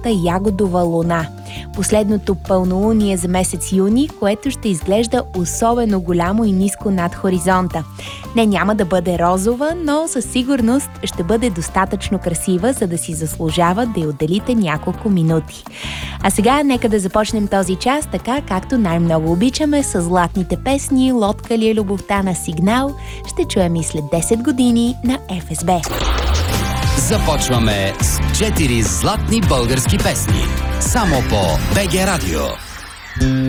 златната ягодова луна. Последното пълнолуние за месец юни, което ще изглежда особено голямо и ниско над хоризонта. Не, няма да бъде розова, но със сигурност ще бъде достатъчно красива, за да си заслужава да й отделите няколко минути. А сега нека да започнем този час така, както най-много обичаме, с златните песни "Лодка ли е любовта" на Сигнал. Ще чуем и след 10 години на ФСБ. Започваме с 4 златни български песни. Само по БГ Радио.